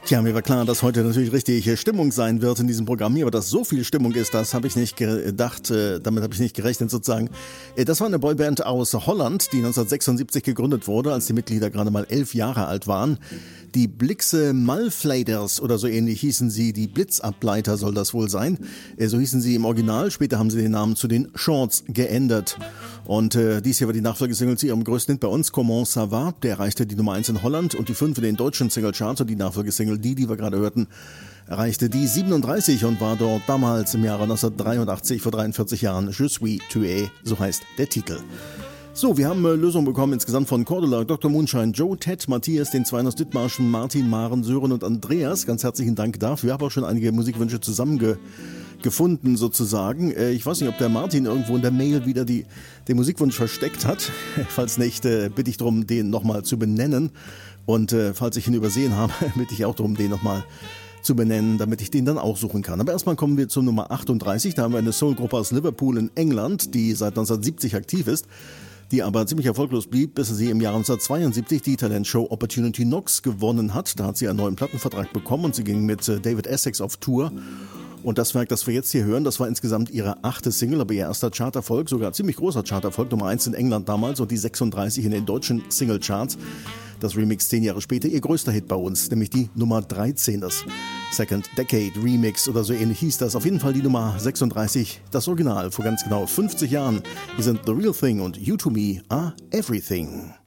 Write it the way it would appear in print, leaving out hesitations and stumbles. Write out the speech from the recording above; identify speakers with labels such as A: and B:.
A: Tja, mir war klar, dass heute natürlich richtig Stimmung sein wird in diesem Programm hier, aber dass so viel Stimmung ist, das habe ich nicht gedacht, damit habe ich nicht gerechnet sozusagen. Das war eine Boyband aus Holland, die 1976 gegründet wurde, als die Mitglieder gerade mal 11 Jahre alt waren. Die Blixe Malfladers oder so ähnlich hießen sie, die Blitzableiter soll das wohl sein. So hießen sie im Original, später haben sie den Namen zu den Shorts geändert. Und dies hier war die Nachfolgesingle zu ihrem größten Hit bei uns, Comment ça va? Der erreichte die Nummer 1 in Holland und die 5 in den deutschen Singlecharts, und die Nachfolgesingle, die wir gerade hörten, erreichte die 37 und war dort damals im Jahre 1983, vor 43 Jahren, Je suis tué, so heißt der Titel. So, wir haben Lösungen bekommen insgesamt von Cordula, Dr. Moonshine, Joe, Ted, Matthias, den Zweien aus Dithmarschen, Martin, Maren, Sören und Andreas. Ganz herzlichen Dank dafür. Ich habe auch schon einige Musikwünsche zusammengefunden sozusagen. Ich weiß nicht, ob der Martin irgendwo in der Mail wieder den Musikwunsch versteckt hat. Falls nicht, bitte ich darum, den nochmal zu benennen. Und falls ich ihn übersehen habe, bitte ich auch darum, den nochmal zu benennen, damit ich den dann auch suchen kann. Aber erstmal kommen wir zur Nummer 38. Da haben wir eine Soulgruppe aus Liverpool in England, die seit 1970 aktiv ist, die aber ziemlich erfolglos blieb, bis sie im Jahr 1972 die Talentshow Opportunity Knocks gewonnen hat. Da hat sie einen neuen Plattenvertrag bekommen und sie ging mit David Essex auf Tour. Und das Werk, das wir jetzt hier hören, das war insgesamt ihre 8. Single, aber ihr erster Charterfolg, sogar ziemlich großer Charterfolg, Nummer 1 in England damals und die 36 in den deutschen Singlecharts. Das Remix 10 Jahre später, ihr größter Hit bei uns, nämlich die Nummer 13, das Second Decade Remix oder so ähnlich hieß das. Auf jeden Fall die Nummer 36, das Original vor ganz genau 50 Jahren. Hier sind The Real Thing und You to Me Are Everything.